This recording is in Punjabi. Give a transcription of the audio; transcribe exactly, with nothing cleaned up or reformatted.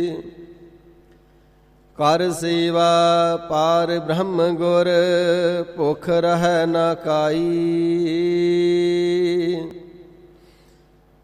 ਕਰ ਸੇਵਾ ਪਾਰ ਬ੍ਰਹਮ ਗੁਰ ਭੁਖ ਰਹਿ ਨਾ ਕਾਈ।